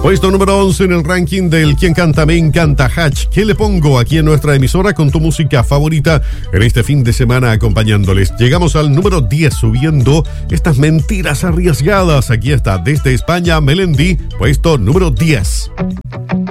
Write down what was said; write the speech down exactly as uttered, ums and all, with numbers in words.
Puesto número once en el ranking del Quien Canta Me Encanta Hatch. ¿Qué le pongo aquí en nuestra emisora con tu música favorita en este fin de semana acompañándoles? Llegamos al número diez subiendo estas mentiras arriesgadas. Aquí está desde España Melendi, puesto número diez.